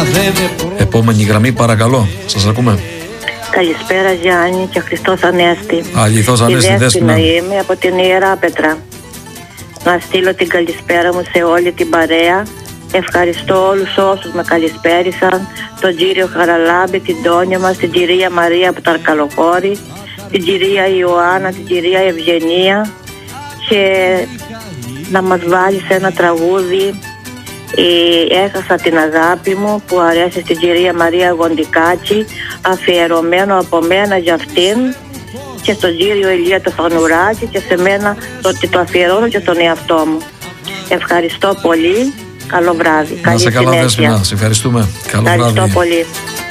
Επόμενη γραμμή, παρακαλώ, σας ακούμε. Καλησπέρα Γιάννη και Χριστός Ανέστη. Αληθώς Ανέστη, Δέσποινα. Είμαι από την Ιεράπετρα. Να στείλω την καλησπέρα μου σε όλη την παρέα. Ευχαριστώ όλους όσους με καλησπέρισαν. Τον κύριο Χαραλάμπη, την Τόνια μας, την κυρία Μαρία από τα Αρκαλοχώρη, την κυρία Ιωάννα, την κυρία Ευγενία, και να μας βάλει σε ένα τραγούδι «Έχασα την αγάπη μου» που αρέσει στην κυρία Μαρία Γοντικάτση, αφιερωμένο από μένα για αυτήν και στον κύριο Ηλία το Φανουράκη, και σε μένα το αφιερώνω και στον εαυτό μου. Ευχαριστώ πολύ. Καλό βράδυ. Να σε καλά, Δέσποινα. Σε ευχαριστούμε. Καλό βράδυ. Ευχαριστώ πολύ.